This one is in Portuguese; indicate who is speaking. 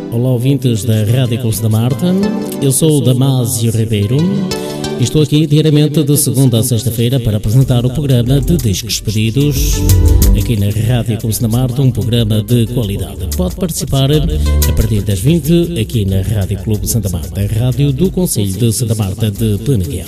Speaker 1: Olá, ouvintes da Rádio Clube Santa Marta. Eu sou o Damásio Ribeiro e estou aqui diariamente de segunda a sexta-feira para apresentar o programa de Discos Pedidos aqui na Rádio Clube Santa Marta, um programa de qualidade. Pode participar a partir das 20 aqui na Rádio Clube Santa Marta, a rádio do Concelho de Santa Marta de Peneguel.